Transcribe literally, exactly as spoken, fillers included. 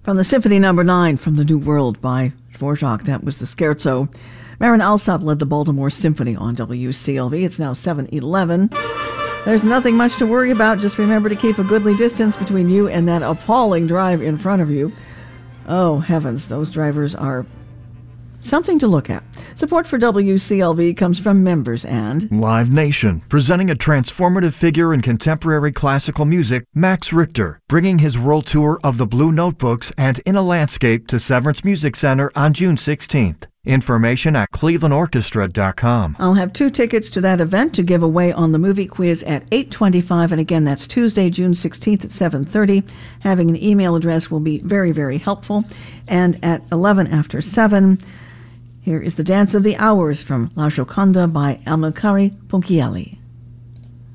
From the Symphony Number nine from the New World by Dvorak, that was the Scherzo. Marin Alsop led the Baltimore Symphony on W C L V. It's now seven eleven. There's nothing much to worry about. Just remember to keep a goodly distance between you and that appalling drive in front of you. Oh, heavens, those drivers are something to look at. Support for W C L V comes from members and Live Nation, presenting a transformative figure in contemporary classical music, Max Richter, bringing his world tour of the Blue Notebooks and In a Landscape to Severance Music Center on June sixteenth. Information at cleveland orchestra dot com. I'll have two tickets to that event to give away on the movie quiz at eight twenty-five, and again, that's Tuesday, June sixteenth at seven thirty. Having an email address will be very, very helpful. And at eleven after seven, here is the Dance of the Hours from La Gioconda by Amilcare Ponchielli.